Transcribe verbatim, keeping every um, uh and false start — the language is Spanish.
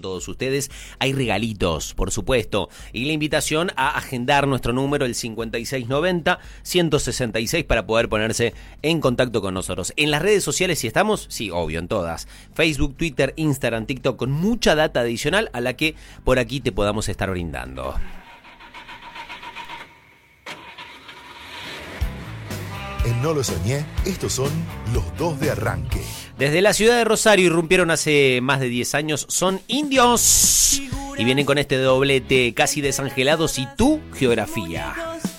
todos ustedes. Hay regalitos, por supuesto. Y la invitación a agendar nuestro número, el cincuenta y seis noventa, ciento sesenta y seis, para poder ponerse en contacto con nosotros. En las redes sociales, si estamos, sí, obvio, en todas. Facebook, Twitter, Instagram, TikTok, con mucha data adicional a la que por aquí te podamos estar brindando. En No lo soñé, estos son los dos de arranque. Desde la ciudad de Rosario irrumpieron hace más de diez años, son Indios. Y vienen con este doblete, Casi Desangelados y Tu Geografía.